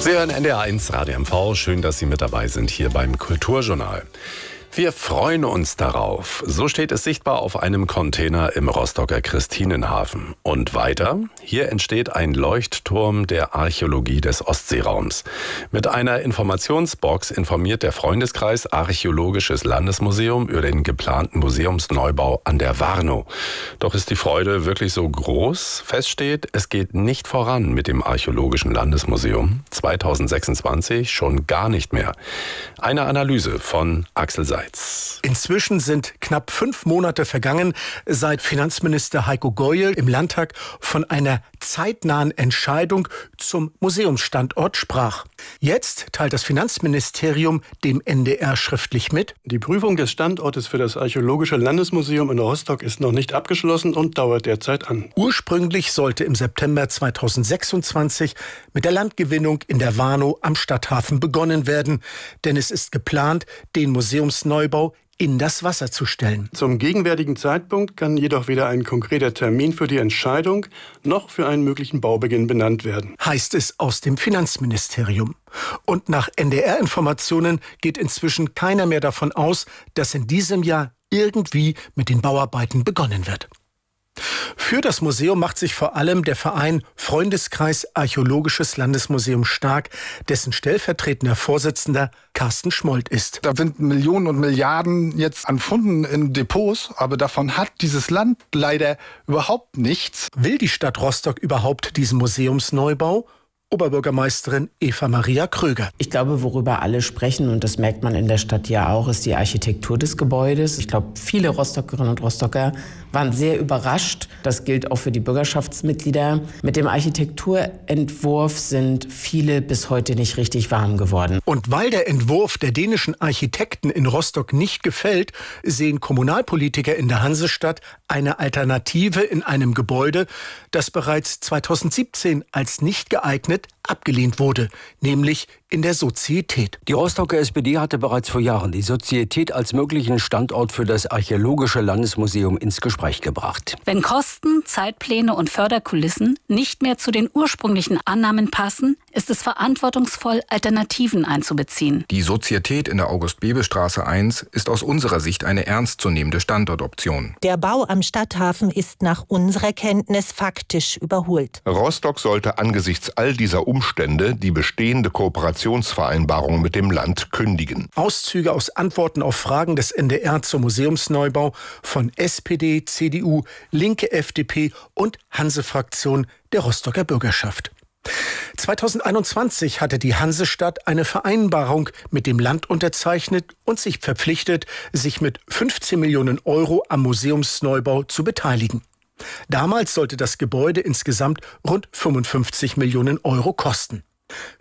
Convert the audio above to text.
Sie hören NDR1 Radio MV. Schön, dass Sie mit dabei sind hier beim Kulturjournal. Wir freuen uns darauf. So steht es sichtbar auf einem Container im Rostocker Christinenhafen. Und weiter, hier entsteht ein Leuchtturm der Archäologie des Ostseeraums. Mit einer Informationsbox informiert der Freundeskreis Archäologisches Landesmuseum über den geplanten Museumsneubau an der Warnow. Doch ist die Freude wirklich so groß? Fest steht, es geht nicht voran mit dem Archäologischen Landesmuseum. 2026 schon gar nicht mehr. Eine Analyse von Axel Seitz. Inzwischen sind knapp 5 Monate vergangen, seit Finanzminister Heiko Geuel im Landtag von einer zeitnahen Entscheidung zum Museumsstandort sprach. Jetzt teilt das Finanzministerium dem NDR schriftlich mit: Die Prüfung des Standortes für das Archäologische Landesmuseum in Rostock ist noch nicht abgeschlossen und dauert derzeit an. Ursprünglich sollte im September 2026 mit der Landgewinnung in der Warnow am Stadthafen begonnen werden, denn es ist geplant, den Museumsneubau in das Wasser zu stellen. Zum gegenwärtigen Zeitpunkt kann jedoch weder ein konkreter Termin für die Entscheidung noch für einen möglichen Baubeginn benannt werden, heißt es aus dem Finanzministerium. Und nach NDR-Informationen geht inzwischen keiner mehr davon aus, dass in diesem Jahr irgendwie mit den Bauarbeiten begonnen wird. Für das Museum macht sich vor allem der Verein Freundeskreis Archäologisches Landesmuseum stark, dessen stellvertretender Vorsitzender Carsten Schmold ist. Da sind Millionen und Milliarden jetzt an Funden in Depots, aber davon hat dieses Land leider überhaupt nichts. Will die Stadt Rostock überhaupt diesen Museumsneubau? Oberbürgermeisterin Eva Maria Kröger. Ich glaube, worüber alle sprechen, und das merkt man in der Stadt ja auch, ist die Architektur des Gebäudes. Ich glaube, viele Rostockerinnen und Rostocker waren sehr überrascht. Das gilt auch für die Bürgerschaftsmitglieder. Mit dem Architekturentwurf sind viele bis heute nicht richtig warm geworden. Und weil der Entwurf der dänischen Architekten in Rostock nicht gefällt, sehen Kommunalpolitiker in der Hansestadt eine Alternative in einem Gebäude, das bereits 2017 als nicht geeignet abgelehnt wurde, nämlich in der Sozietät. Die Rostocker SPD hatte bereits vor Jahren die Sozietät als möglichen Standort für das Archäologische Landesmuseum ins Gespräch gebracht. Wenn Kosten, Zeitpläne und Förderkulissen nicht mehr zu den ursprünglichen Annahmen passen, ist es verantwortungsvoll, Alternativen einzubeziehen. Die Sozietät in der August-Bebel-Straße 1 ist aus unserer Sicht eine ernstzunehmende Standortoption. Der Bau am Stadthafen ist nach unserer Kenntnis faktisch überholt. Rostock sollte angesichts all dieser Umstände die bestehende Kooperationsvereinbarung mit dem Land kündigen. Auszüge aus Antworten auf Fragen des NDR zum Museumsneubau von SPD, CDU, Linke, FDP und Hanse-Fraktion der Rostocker Bürgerschaft. 2021 hatte die Hansestadt eine Vereinbarung mit dem Land unterzeichnet und sich verpflichtet, sich mit 15 Millionen Euro am Museumsneubau zu beteiligen. Damals sollte das Gebäude insgesamt rund 55 Millionen Euro kosten.